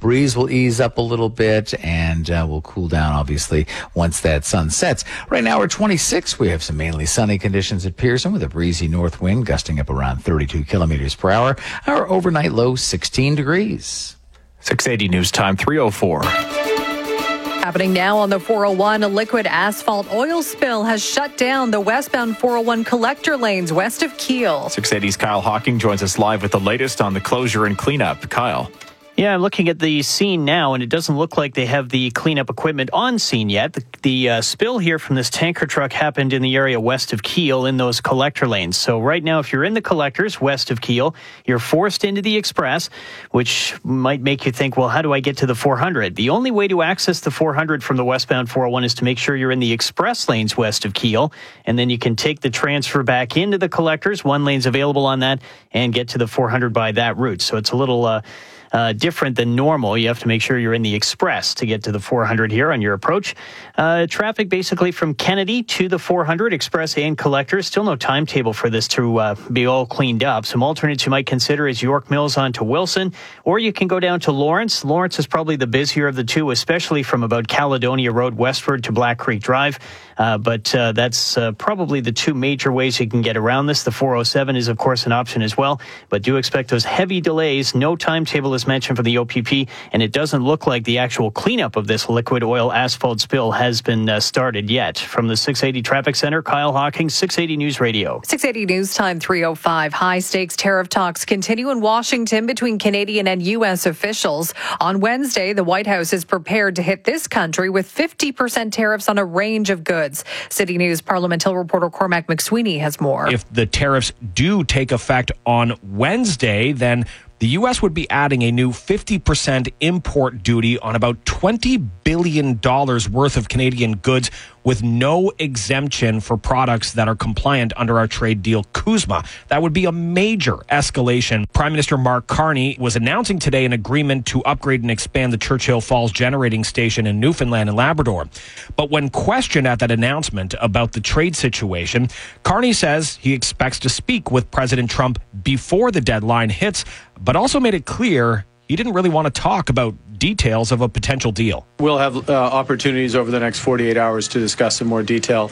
Breeze will ease up a little bit, and will cool down, obviously, once that sun sets. Right now, we're 26. We have some mainly sunny conditions at Pearson with a breezy north wind gusting up around 32 kilometers per hour. Our overnight low, 16 degrees. 680 News Time, 3:04. Happening now on the 401, a liquid asphalt oil spill has shut down the westbound 401 collector lanes west of Kiel. 680's Kyle Hawking joins us live with the latest on the closure and cleanup. Kyle. Yeah, I'm looking at the scene now, and it doesn't look like they have the cleanup equipment on scene yet. The spill here from this tanker truck happened in the area west of Kiel in those collector lanes. So right now, if you're in the collectors west of Kiel, you're forced into the express, which might make you think, well, how do I get to the 400? The only way to access the 400 from the westbound 401 is to make sure you're in the express lanes west of Kiel, and then you can take the transfer back into the collectors. One lane's available on that, and get to the 400 by that route. So it's a little different than normal. You have to make sure you're in the express to get to the 400 here on your approach. Traffic basically from Kennedy to the 400, express and collector. Still no timetable for this to be all cleaned up. Some alternates you might consider is York Mills on to Wilson, or you can go down to Lawrence. Lawrence is probably the busier of the two, especially from about Caledonia Road westward to Black Creek Drive. But that's probably the two major ways you can get around this. The 407 is, of course, an option as well, but do expect those heavy delays. No timetable is mentioned for the OPP, and it doesn't look like the actual cleanup of this liquid oil asphalt spill has been started yet. From the 680 Traffic Center, Kyle Hawking, 680 News Radio. 680 News Time, 3:05. High-stakes tariff talks continue in Washington between Canadian and U.S. officials. On Wednesday, the White House is prepared to hit this country with 50% tariffs on a range of goods. City News Parliament Hill reporter Cormac McSweeney has more. If the tariffs do take effect on Wednesday, then the U.S. would be adding a new 50% import duty on about $20 billion worth of Canadian goods, with no exemption for products that are compliant under our trade deal, CUSMA. That would be a major escalation. Prime Minister Mark Carney was announcing today an agreement to upgrade and expand the Churchill Falls generating station in Newfoundland and Labrador. But when questioned at that announcement about the trade situation, Carney says he expects to speak with President Trump before the deadline hits, but also made it clear he didn't really want to talk about details of a potential deal. We'll have opportunities over the next 48 hours to discuss in more detail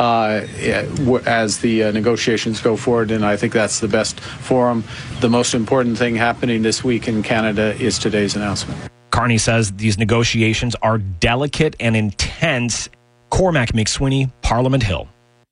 as the negotiations go forward, and I think that's the best forum. The most important thing happening this week in Canada is today's announcement. Carney says these negotiations are delicate and intense. Cormac McSweeney, Parliament Hill.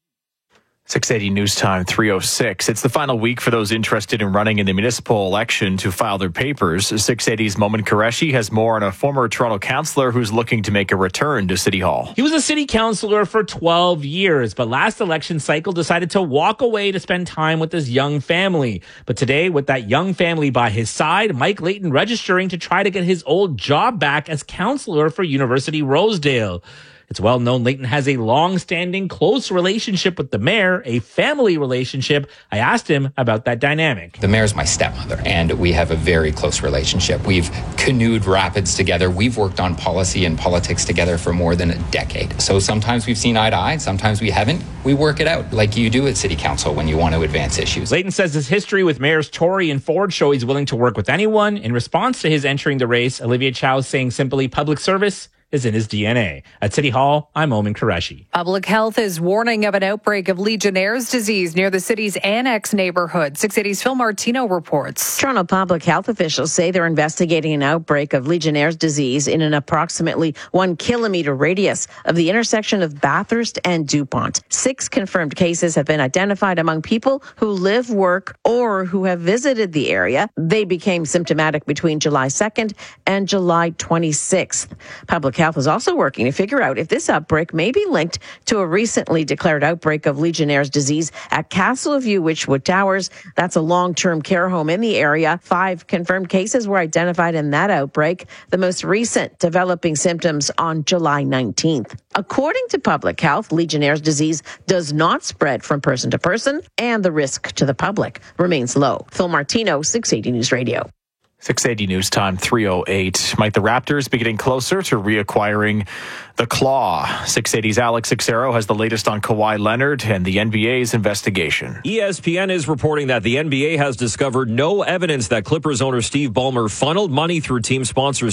680 News Time, 3:06. It's the final week for those interested in running in the municipal election to file their papers. 680's Momin Qureshi has more on a former Toronto councillor who's looking to make a return to City Hall. He was a city councillor for 12 years, but last election cycle decided to walk away to spend time with his young family. But today, with that young family by his side, Mike Layton registering to try to get his old job back as councillor for University Rosedale. It's well known Layton has a long-standing close relationship with the mayor, a family relationship. I asked him about that dynamic. The mayor's my stepmother, and we have a very close relationship. We've canoed rapids together. We've worked on policy and politics together for more than a decade. So sometimes we've seen eye to eye, sometimes we haven't. We work it out like you do at City Council when you want to advance issues. Layton says his history with Mayors Tory and Ford show he's willing to work with anyone. In response to his entering the race, Olivia Chow saying simply public service is in his DNA. At City Hall, I'm Momin Qureshi. Public Health is warning of an outbreak of Legionnaire's disease near the city's Annex neighborhood. 680's Phil Martino reports. Toronto Public Health officials say they're investigating an outbreak of Legionnaire's disease in an approximately 1 kilometer radius of the intersection of Bathurst and DuPont. 6 confirmed cases have been identified among people who live, work, or who have visited the area. They became symptomatic between July 2nd and July 26th. Public Health is also working to figure out if this outbreak may be linked to a recently declared outbreak of Legionnaire's disease at Castle View Witchwood Towers. That's a long-term care home in the area. 5 confirmed cases were identified in that outbreak, the most recent developing symptoms on July 19th. According to Public Health, Legionnaire's disease does not spread from person to person, and the risk to the public remains low. Phil Martino, 680 News Radio. 680 News Time, 3:08. Might the Raptors be getting closer to reacquiring the Claw? 680's Alex Sixero has the latest on Kawhi Leonard and the NBA's investigation. ESPN is reporting that the NBA has discovered no evidence that Clippers owner Steve Ballmer funneled money through team sponsors